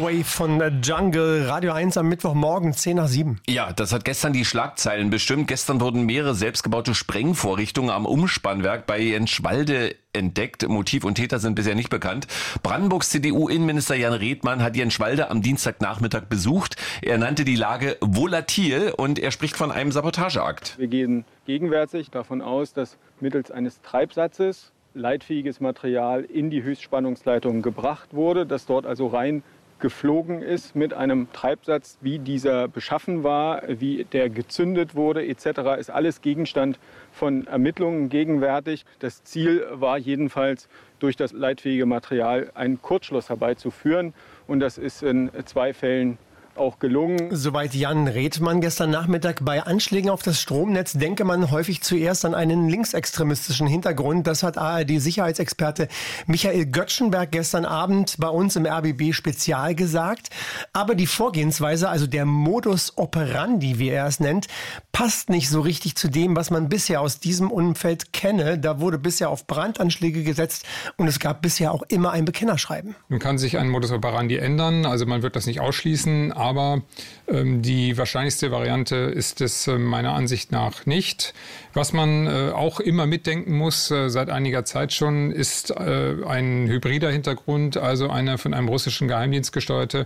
Away von Jungle. Radio 1 am Mittwochmorgen, 6:50. Ja, das hat gestern die Schlagzeilen bestimmt. Gestern wurden mehrere selbstgebaute Sprengvorrichtungen am Umspannwerk bei Jenschwalde entdeckt. Motiv und Täter sind bisher nicht bekannt. Brandenburgs CDU-Innenminister Jan Redmann hat Jenschwalde am Dienstagnachmittag besucht. Er nannte die Lage volatil und er spricht von einem Sabotageakt. Wir gehen gegenwärtig davon aus, dass mittels eines Treibsatzes leitfähiges Material in die Höchstspannungsleitung gebracht wurde, das dort also rein geflogen ist mit einem Treibsatz, wie dieser beschaffen war, wie der gezündet wurde etc. ist alles Gegenstand von Ermittlungen gegenwärtig. Das Ziel war jedenfalls, durch das leitfähige Material einen Kurzschluss herbeizuführen und das ist in 2 Fällen auch gelungen. Soweit Jan Redmann gestern Nachmittag. Bei Anschlägen auf das Stromnetz denke man häufig zuerst an einen linksextremistischen Hintergrund. Das hat ARD-Sicherheitsexperte Michael Göttschenberg gestern Abend bei uns im RBB Spezial gesagt. Aber die Vorgehensweise, also der Modus operandi, wie er es nennt, passt nicht so richtig zu dem, was man bisher aus diesem Umfeld kenne. Da wurde bisher auf Brandanschläge gesetzt und es gab bisher auch immer ein Bekennerschreiben. Nun kann sich ein Modus operandi ändern, also man wird das nicht ausschließen, aber die wahrscheinlichste Variante ist es meiner Ansicht nach nicht. Was man auch immer mitdenken muss, seit einiger Zeit schon, ist ein hybrider Hintergrund, also eine von einem russischen Geheimdienst gesteuerte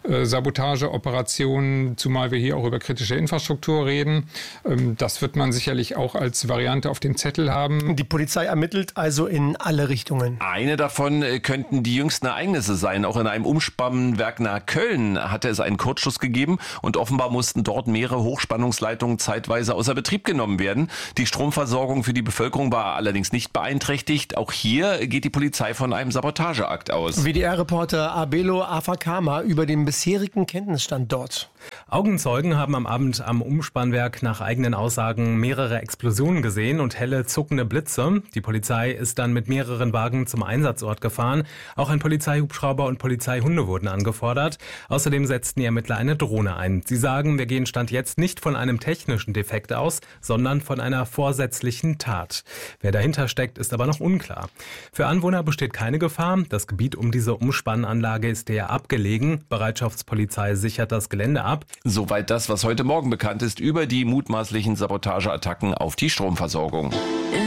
Sabotageoperation, zumal wir hier auch über kritische Infrastruktur reden. Das wird man sicherlich auch als Variante auf dem Zettel haben. Die Polizei ermittelt also in alle Richtungen. Eine davon könnten die jüngsten Ereignisse sein. Auch in einem Umspannwerk nahe Köln hatte es einen Kurzschluss gegeben und offenbar mussten dort mehrere Hochspannungsleitungen zeitweise außer Betrieb genommen werden. Die Stromversorgung für die Bevölkerung war allerdings nicht beeinträchtigt. Auch hier geht die Polizei von einem Sabotageakt aus. WDR-Reporter Abelo Afakama über den bisherigen Kenntnisstand dort. Augenzeugen haben am Abend am Umspannwerk nach eigenen Aussagen mehrere Explosionen gesehen und helle zuckende Blitze. Die Polizei ist dann mit mehreren Wagen zum Einsatzort gefahren. Auch ein Polizeihubschrauber und Polizeihunde wurden angefordert. Außerdem setzten die Ermittler eine Drohne ein. Sie sagen, wir gehen Stand jetzt nicht von einem technischen Defekt aus, sondern von einer vorsätzlichen Tat. Wer dahinter steckt, ist aber noch unklar. Für Anwohner besteht keine Gefahr. Das Gebiet um diese Umspannanlage ist eher abgelegen. Bereitschaftspolizei sichert das Gelände ab. Soweit das, was heute Morgen bekannt ist über die mutmaßlichen Sabotageattacken auf die Stromversorgung.